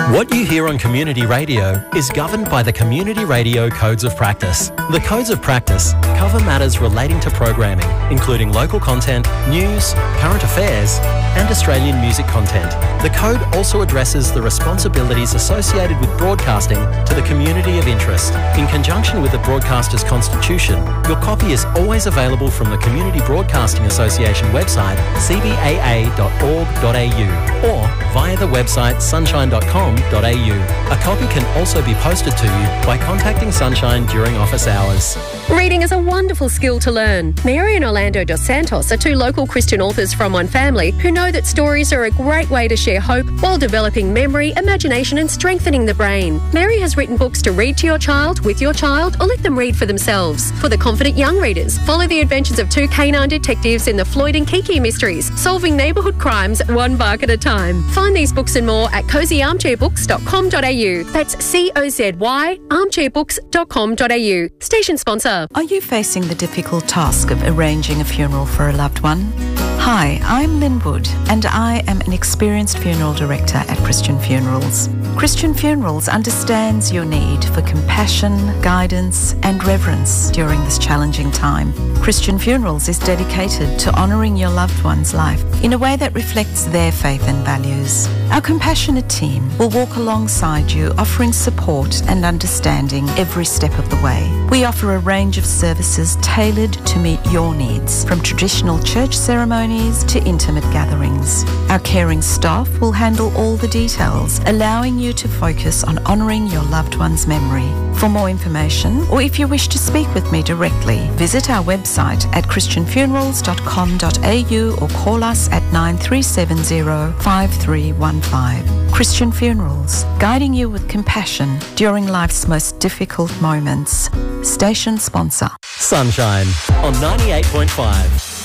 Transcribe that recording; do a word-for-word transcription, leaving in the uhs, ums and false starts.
What you hear on Community Radio is governed by the Community Radio Codes of Practice. The Codes of Practice cover matters relating to programming, including local content, news, current affairs, and Australian music content. The Code also addresses the responsibilities associated with broadcasting to the community of interest. In conjunction with the Broadcasters Constitution, your copy is always available from the Community Broadcasting Association website, c b a a dot org dot a u, or via the website sunshine dot com dot a u. A copy can also be posted to you by contacting Sunshine during office hours. Reading is a wonderful skill to learn. Mary and Orlando Dos Santos are two local Christian authors from One Family who know that stories are a great way to share hope while developing memory, imagination and strengthening the brain. Mary has written books to read to your child, with your child, or let them read for themselves. For the confident young readers, follow the adventures of two canine detectives in the Floyd and Kiki mysteries, solving neighbourhood crimes one bark at a time. Find these books and more at cozy armchair books dot com dot a u. That's C O Z Y armchair books dot com dot a u. Station sponsor. Are you facing the difficult task of arranging a funeral for a loved one? Hi, I'm Lynn Wood and I am an experienced funeral director at Christian Funerals. Christian Funerals understands your need for compassion, guidance and reverence during this challenging time. Christian Funerals is dedicated to honouring your loved one's life in a way that reflects their faith and values. Our compassionate team will walk alongside you, offering support and understanding every step of the way. We offer a range of services tailored to meet your needs, from traditional church ceremonies to intimate gatherings. Our caring staff will handle all the details, allowing you to focus on honouring your loved one's memory. For more information, or if you wish to speak with me directly, visit our website at christian funerals dot com dot a u or call us at nine three seven zero five three one five. Christian Funerals, guiding you with compassion during life's most difficult moments. Station sponsor. Sunshine on ninety-eight point five.